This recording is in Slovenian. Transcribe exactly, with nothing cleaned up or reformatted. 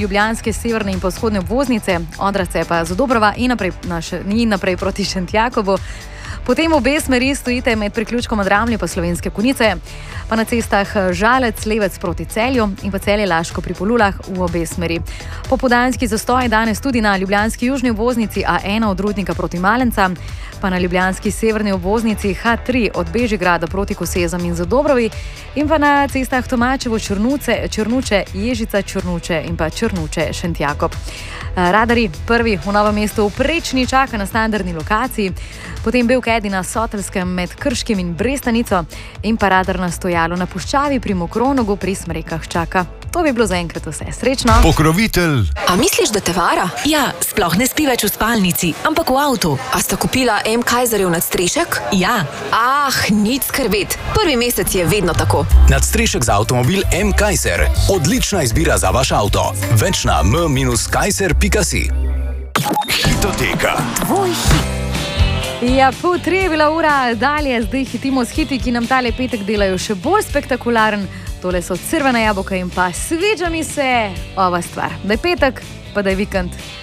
ljubljanske severne in vzhodne obvoznice, od Razcepa do Dobrova in naprej, naš, in naprej proti Šentjakobu. Potem obe smeri stojite med priključkom Dramlje pa Slovenske Konjice, pa na cestah Žalec, Levec proti Celju in pa Celje-Laško pri Polulah v obe smeri. Popoldanski zastoj danes tudi na ljubljanski južni obvoznici A ena od Rudnika proti Malencam, pa na ljubljanski severni obvoznici H tri od Bežigrada proti Kosezam in Zadobrovi in pa na cestah Tomačevo, Črnuce, Črnuče, Ježica, Črnuče in pa Črnuče, Šentjakob. Radarji prvi v Novem mestu v Prečni čaka na standardni lokaciji, potem Belkedi na Sotelskem med Krškim in Brestanico in pa radar na Stojalu na Puščavi pri Mokronogu pri Smrekah čaka. To bi bilo zaenkrat vse. Srečno! Pokrovitelj! A misliš, da te vara? Ja, sploh ne spi več v spalnici, ampak v avtu. A sta kupila M. Kaiserjev nadstrešek? Ja. Ah, nič skrbet. Prvi mesec je vedno tako. Nadstrešek za avtomobil M. Kaiser. Odlična izbira za vaš avto. Več na m dash kaiser pika si. Hitoteka. Tvoj hit. Ja, pol tri je bila ura, dalje zdaj hitimo s hiti, ki nam tale petek delajo še bolj spektakularen. Tole so Crvena jabolka in pa Sviđa mi se ova stvar. Da je petek, pa da je vikend.